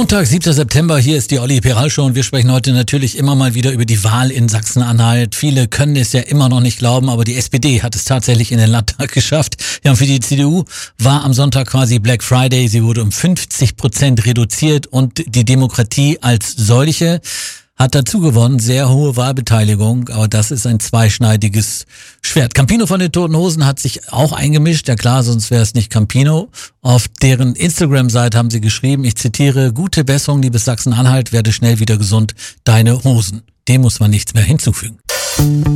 Montag, 7. September, hier ist die Olli Peral Show und wir sprechen heute natürlich immer mal wieder über die Wahl in Sachsen-Anhalt. Viele können es ja immer noch nicht glauben, aber die SPD hat es tatsächlich in den Landtag geschafft. Ja, und für die CDU war am Sonntag quasi Black Friday. Sie wurde um 50% reduziert und die Demokratie als solche hat dazu gewonnen, sehr hohe Wahlbeteiligung, aber das ist ein zweischneidiges Schwert. Campino von den Toten Hosen hat sich auch eingemischt, ja klar, sonst wäre es nicht Campino. Auf deren Instagram-Seite haben sie geschrieben, ich zitiere, gute Besserung, liebes Sachsen-Anhalt, werde schnell wieder gesund, deine Hosen. Dem muss man nichts mehr hinzufügen.